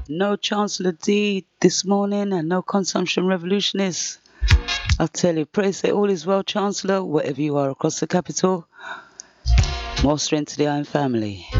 No Chancellor D this morning and no Consumption Revolutionists. I'll tell you, praise that all is well, Chancellor, wherever you are across the capital. More strength to the Iron family.